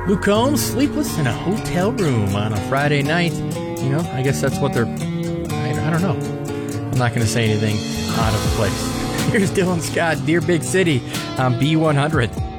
Luke Combs, sleepless in a hotel room on a Friday night. You know, I guess that's what they're... I don't know. I'm not going to say anything out of place. Here's Dylan Scott, Dear Big City on B100.